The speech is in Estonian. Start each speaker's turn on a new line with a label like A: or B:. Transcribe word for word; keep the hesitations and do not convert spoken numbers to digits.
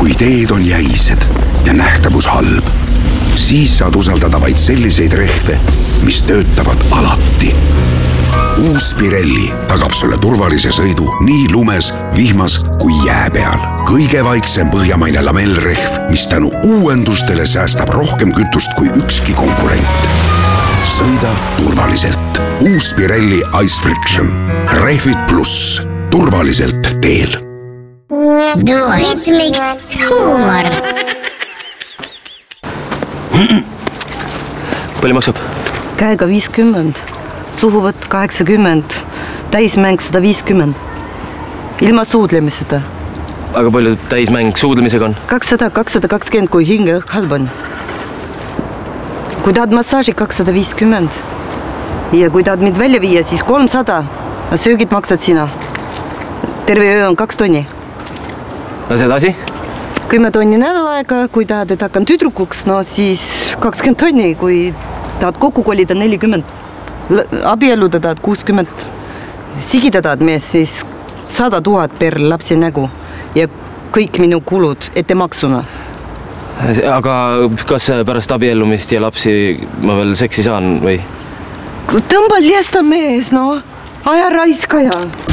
A: kui teed on jäised ja nähtavus halb, siis saad usaldada vaid selliseid rehve, mis töötavad alati. Uus Pirelli tagab sulle turvalise sõidu nii lumes, vihmas kui jää peal. Kõige vaiksem põhjamaine lamellrehv, mis tänu uuendustele säästab rohkem kütust kui ükski konkurent. Sõida turvaliselt. Uus Pirelli Ice Friction. Rehvid pluss. Turvaliselt teel.
B: Duoritmiks huumor.
C: Palju maksab?
D: Käega viiskümmend. Suhuvõtt kaheksakümmend, täismäng sada viiskümmend. Ilma suudlemiseda.
C: Aga palju täismäng suudlemisega on?
D: kakssada, kakssada kakskümmend, kui hinge õhk halb on. Kui tahad massaaži kakssada viiskümmend. Ja kui tahad mind välja viia, siis kolmsada. Söögid maksad sina. Terve öö on kaks tonni.
C: No sedasi?
D: Kümme tonni nädal aega, kui tahad, et hakkan tüdrukuks, no siis kakskümmend tonni, kui tahad kokku kolida nelikümmend. Abielluda tahad kuuskümmend, sigida tahad mees siis sada tuhat per lapsi nägu ja kõik minu kulud ettemaksuna.
C: Aga kas pärast abiellumist ja lapsi ma veel seksi saan või?
D: Tõmbal jästa mees, no, aja raiskaja.